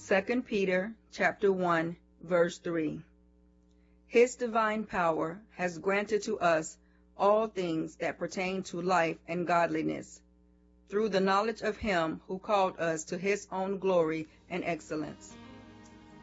2 Peter chapter 1, verse 3. His divine power has granted to us all things that pertain to life and godliness, through the knowledge of him who called us to his own glory and excellence.